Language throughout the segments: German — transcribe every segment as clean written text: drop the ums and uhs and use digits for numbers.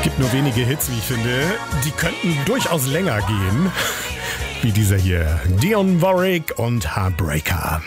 Gibt nur wenige Hits, wie ich finde. Die könnten durchaus länger gehen. Wie dieser hier. Dionne Warwick und Heartbreaker.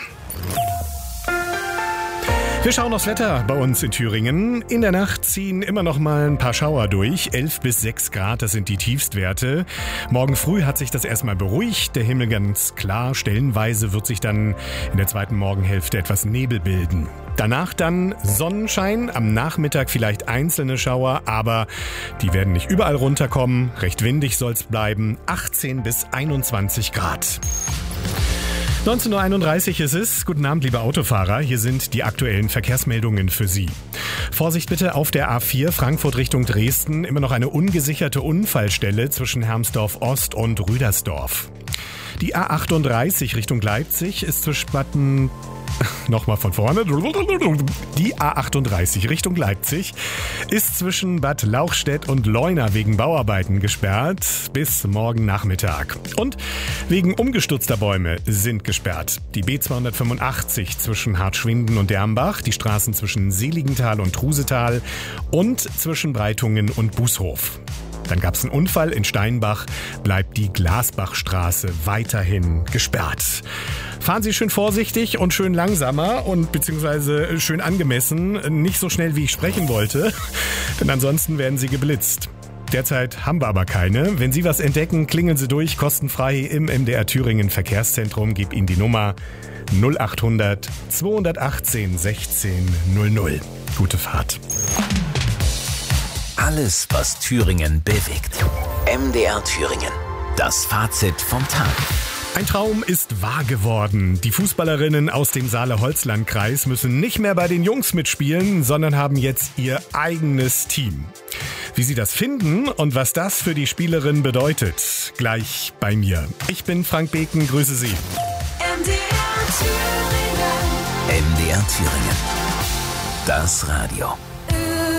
Wir schauen aufs Wetter bei uns in Thüringen. In der Nacht ziehen immer noch mal ein paar Schauer durch. 11 bis 6 Grad, das sind die Tiefstwerte. Morgen früh hat sich das erstmal beruhigt. Der Himmel ganz klar. Stellenweise wird sich dann in der zweiten Morgenhälfte etwas Nebel bilden. Danach dann Sonnenschein, am Nachmittag vielleicht einzelne Schauer, aber die werden nicht überall runterkommen. Recht windig soll es bleiben. 18 bis 21 Grad. 19.31 Uhr ist es. Guten Abend, liebe Autofahrer. Hier sind die aktuellen Verkehrsmeldungen für Sie. Vorsicht bitte auf der A4 Frankfurt Richtung Dresden. Immer noch eine ungesicherte Unfallstelle zwischen Hermsdorf Ost und Rüdersdorf. Die A38 Richtung Leipzig ist zwischen Nochmal von vorne. Die A38 Richtung Leipzig ist zwischen Bad Lauchstädt und Leuna wegen Bauarbeiten gesperrt bis morgen Nachmittag. Und wegen umgestürzter Bäume sind gesperrt. Die B285 zwischen Hartschwinden und Dermbach, die Straßen zwischen Seligenthal und Trusetal und zwischen Breitungen und Bußhof. Dann gab es einen Unfall in Steinbach, bleibt die Glasbachstraße weiterhin gesperrt. Fahren Sie schön vorsichtig und schön langsamer und beziehungsweise schön angemessen, nicht so schnell wie ich sprechen wollte, denn ansonsten werden Sie geblitzt. Derzeit haben wir aber keine. Wenn Sie was entdecken, klingeln Sie durch, kostenfrei im MDR Thüringen Verkehrszentrum. Gib Ihnen die Nummer 0800 218 16 00. Gute Fahrt. Alles, was Thüringen bewegt. MDR Thüringen. Das Fazit vom Tag. Ein Traum ist wahr geworden. Die Fußballerinnen aus dem Saale-Holzland-Kreis müssen nicht mehr bei den Jungs mitspielen, sondern haben jetzt ihr eigenes Team. Wie sie das finden und was das für die Spielerinnen bedeutet, gleich bei mir. Ich bin Frank Beken, grüße Sie. MDR Thüringen. MDR Thüringen. Das Radio.